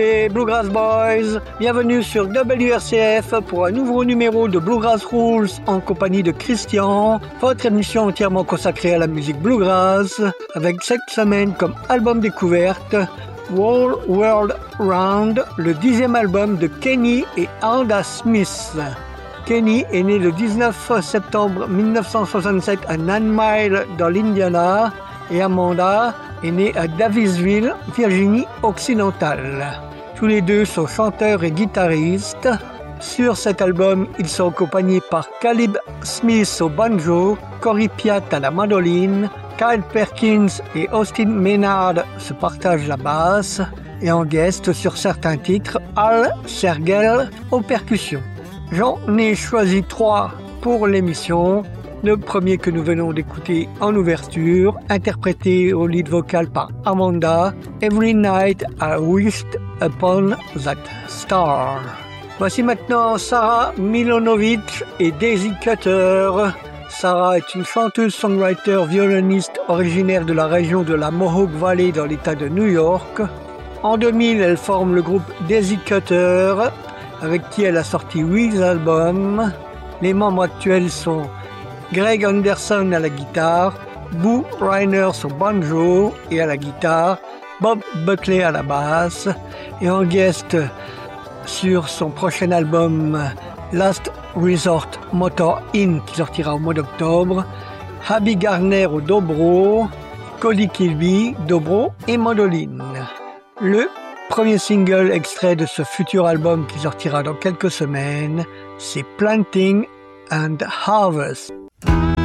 Et Bluegrass Boys, bienvenue sur WRCF pour un nouveau numéro de Bluegrass Rules en compagnie de Christian, votre émission entièrement consacrée à la musique bluegrass, avec cette semaine comme album découverte Whole World Round, le 10e album de Kenny et Amanda Smith. Kenny est né le 19 septembre 1967 à 9 Mile dans l'Indiana et Amanda est née à Davisville, Virginie occidentale. Tous les deux sont chanteurs et guitaristes. Sur cet album, ils sont accompagnés par Caleb Smith au banjo, Corey Piat à la mandoline, Kyle Perkins et Austin Maynard se partagent la basse et en guest sur certains titres, Al Sergel aux percussions. J'en ai choisi 3 pour l'émission. Le premier que nous venons d'écouter en ouverture, interprété au lead vocal par Amanda, Every Night I Wished Upon That Star. Voici maintenant Sarah Milonovich et Daisy Cutter. Sarah est une chanteuse, songwriter, violoniste originaire de la région de la Mohawk Valley dans l'État de New York. En 2000, elle forme le groupe Daisy Cutter, avec qui elle a sorti 8 albums. Les membres actuels sont Greg Anderson à la guitare, Boo Reiners au banjo et à la guitare, Bob Buckley à la basse, et en guest sur son prochain album Last Resort Motor In qui sortira au mois d'octobre, Abby Garner au dobro, Cody Kilby, dobro et mandoline. Le premier single extrait de ce futur album qui sortira dans quelques semaines, c'est Planting and Harvest.